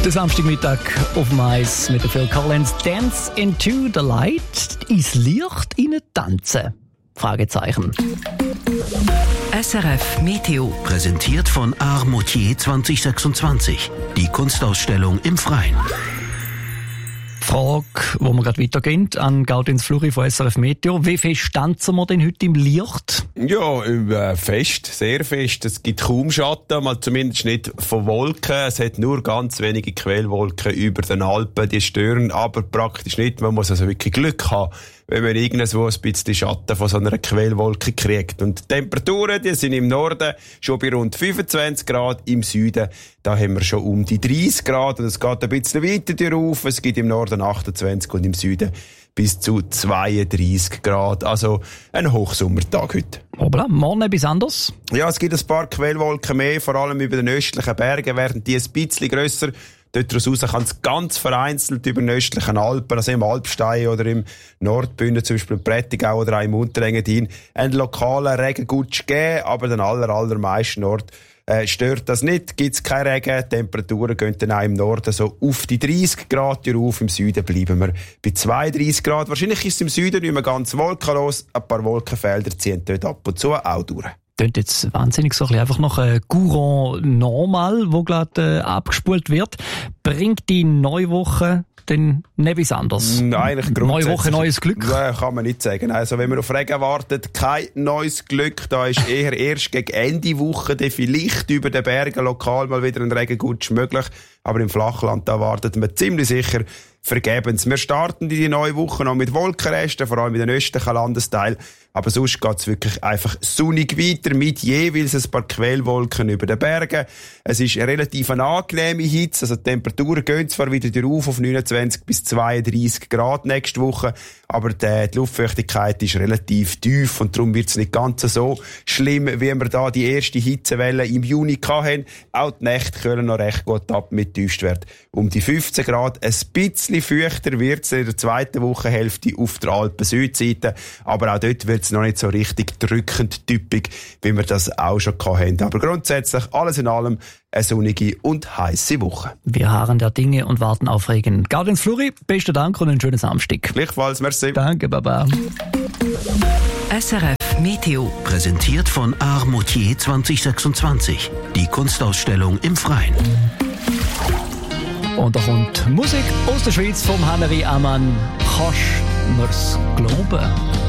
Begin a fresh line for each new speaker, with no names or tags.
Der Samstagmittag auf dem Eis mit der Phil Collins. Dance into the light. Ins Licht hinein tanzen? Fragezeichen.
SRF Meteo.
Präsentiert von Art Moutier 2026. Die Kunstausstellung im Freien.
Frage, wo wir gerade weitergehen, an Gaudens Fluri von SRF Meteo. Wie fest tanzen wir denn heute im Licht?
Ja, fest, sehr fest. Es gibt kaum Schatten, mal zumindest nicht von Wolken. Es hat nur ganz wenige Quellwolken über den Alpen, die stören aber praktisch nicht. Man muss also wirklich Glück haben, wenn man irgendwo ein bisschen Schatten von so einer Quellwolke kriegt. Und die Temperaturen, die sind im Norden schon bei rund 25 Grad, im Süden, da haben wir schon um die 30 Grad und es geht ein bisschen weiter rauf. Es gibt im Norden 28 und im Süden bis zu 32 Grad. Also ein Hochsommertag heute.
Hoppla, morgen etwas anderes?
Ja, es gibt ein paar Quellwolken mehr, vor allem über den östlichen Bergen werden die ein bisschen grösser. Dort raus kann es ganz vereinzelt über den östlichen Alpen, also im Alpstein oder im Nordbünden, zum Beispiel im Prättigau oder auch im Unterengadin, einen lokalen Regengutsch geben, aber den allermeisten Ort stört das nicht, gibt es keinen Regen, die Temperaturen gehen dann auch im Norden so auf die 30 Grad rauf, im Süden bleiben wir bei 32 Grad. Wahrscheinlich ist es im Süden nicht mehr ganz wolkenlos, ein paar Wolkenfelder ziehen dort ab und zu auch durch.
Klingt jetzt wahnsinnig so ein bisschen einfach noch ein Courant normal, wo gerade abgespult wird. Bringt die Neuwoche denn nicht was anderes?
Nein, grundsätzlich.
Neue Woche, neues Glück?
Nein, kann man nicht sagen. Also, wenn man auf Regen wartet, kein neues Glück. Da ist eher erst gegen Ende Woche dann vielleicht über den Bergen lokal mal wieder ein Regengutsch möglich. Aber im Flachland, da wartet man ziemlich sicher vergebens. Wir starten in die neue Woche noch mit Wolkenresten, vor allem in den östlichen Landesteilen. Aber sonst geht's wirklich einfach sonnig weiter mit jeweils ein paar Quellwolken über den Bergen. Es ist eine relativ angenehme Hitze, also die Temperaturen gehen zwar wieder rauf auf 29 bis 32 Grad nächste Woche, aber die Luftfeuchtigkeit ist relativ tief und darum wird's nicht ganz so schlimm, wie wir da die erste Hitzewelle im Juni hatten. Auch die Nächte können noch recht gut ab mit Tiefstwert um die 15 Grad. Ein bisschen feuchter wird's in der zweiten Wochenhälfte auf der Alpen-Südseite, aber auch dort wird's noch nicht so richtig drückend typisch, wie wir das auch schon hatten. Aber grundsätzlich alles in allem eine sonnige und heisse Woche.
Wir harren der Dinge und warten auf Regen. Gaudens Fluri, besten Dank und einen schönen Samstag.
Gleichfalls, merci.
Danke, Baba.
SRF Meteo.
Präsentiert von Art Moutier 2026. Die Kunstausstellung im Freien.
Und da kommt Musik aus der Schweiz vom Haneri Amann. Kannst mir's glauben?